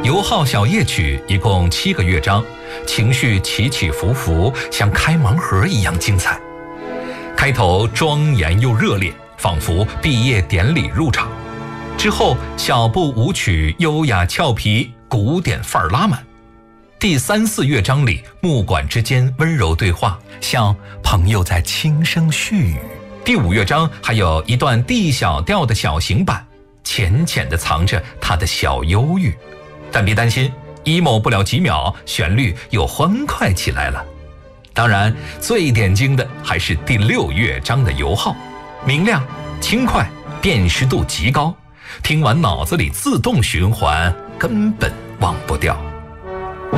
油号小夜曲一共7个乐章，情绪起起伏伏，像开盲盒一样精彩。开头庄严又热烈，仿佛毕业典礼入场。之后小步舞曲优雅俏皮，古典范儿拉满。第3、4乐章里木管之间温柔对话，像朋友在轻声絮语。第5乐章还有一段 D 小调的小行板，浅浅地藏着他的小忧郁。但别担心，emo 不了几秒，旋律又欢快起来了。当然最点睛的还是第6乐章的油号，明亮轻快，辨识度极高，听完脑子里自动循环，根本忘不掉。